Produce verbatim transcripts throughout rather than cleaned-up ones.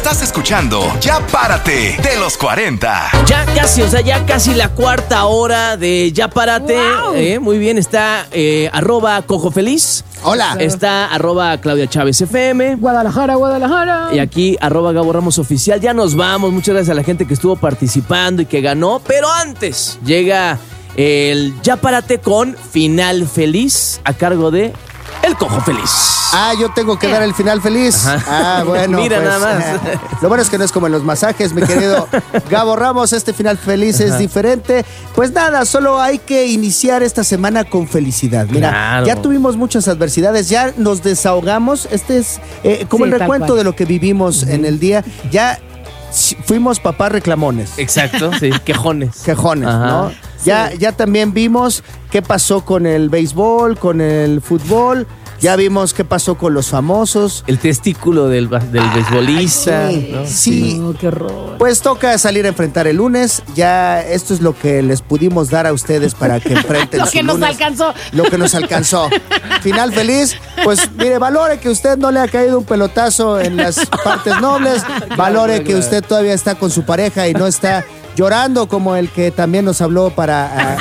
Estás escuchando Ya Párate de los cuarenta. Ya casi, o sea, ya casi la cuarta hora de Ya Párate. Wow. Eh, muy bien, está eh, arroba Cojo Feliz. Hola. Está arroba Claudia Chávez F M. Guadalajara, Guadalajara. Y aquí arroba Gabo Ramos Oficial. Ya nos vamos. Muchas gracias a la gente que estuvo participando y que ganó. Pero antes llega el Ya Párate con Final Feliz a cargo de El Cojo Feliz. Ah, yo tengo que dar el final feliz. Ajá. Ah, bueno. Mira pues, nada más. eh, lo bueno es que no es como en los masajes, mi querido Gabo Ramos. Este final feliz es diferente. Pues nada, solo hay que iniciar esta semana con felicidad. Mira, Claro. ya tuvimos muchas adversidades, ya nos desahogamos. Este es eh, como Sí, el tal recuento cual. de lo que vivimos en el día. Ya sí, fuimos papás reclamones. Exacto, sí, quejones. Quejones, Ajá. ¿no? Ya, ya también vimos qué pasó con el béisbol, con el fútbol. Ya vimos qué pasó con los famosos. El testículo del, ba- del beisbolista. sí, ¿no? sí. No, qué horror. Pues toca salir a enfrentar el lunes. Ya esto es lo que les pudimos dar a ustedes para que enfrenten Lo su que nos lunes. alcanzó. Lo que nos alcanzó. Final feliz. Pues mire, valore que usted no le ha caído un pelotazo en las partes nobles. Valore que usted todavía está con su pareja y no está llorando como el que también nos habló para... ah,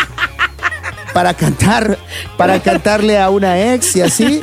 para cantar, para cantarle a una ex y así.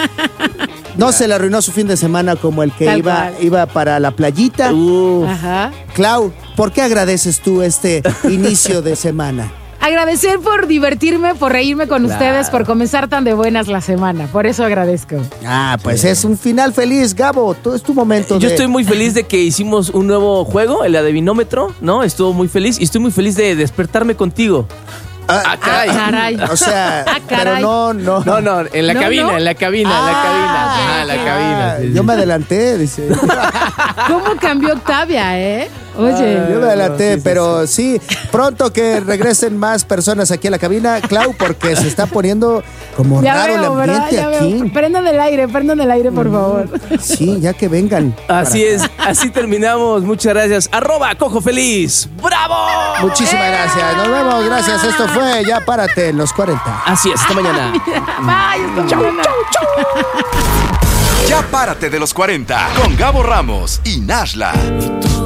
No se le arruinó su fin de semana como el que Tal iba, cual. iba para la playita. Uf. Ajá. Clau, ¿por qué agradeces tú este inicio de semana? Agradecer por divertirme, por reírme con Claro. ustedes, por comenzar tan de buenas la semana. Por eso agradezco. Ah, pues es un final feliz, Gabo. Todo es tu momento. Yo de- estoy muy feliz de que hicimos un nuevo juego, el adivinómetro, ¿no? Estuvo muy feliz y estoy muy feliz de despertarme contigo. Ah, Ah, caray. Ah, caray. o sea, Ah, pero caray. no, no. No, no, en la No, cabina, no. en la cabina, en la cabina. Ah, en la Ah, cabina. sí, yo sí. me adelanté, dice. ¿Cómo cambió Octavia, eh? Oye. Yo me adelanté, sí, sí, pero sí, pronto que regresen más personas aquí a la cabina, Clau, porque se está poniendo como Ya raro veo, el ¿verdad? ambiente Ya aquí. veo. Prendan el aire, prendan el aire, por favor. Sí, ya que vengan. Así es, así terminamos. Muchas gracias. Arroba Cojo Feliz. ¡Bravo! Muchísimas gracias. Nos vemos. Gracias. Esto fue Ya Párate en los cuarenta. Así es, hasta mañana. Bye, hasta mañana. Ya Párate de los cuarenta con Gabo Ramos y Nashla.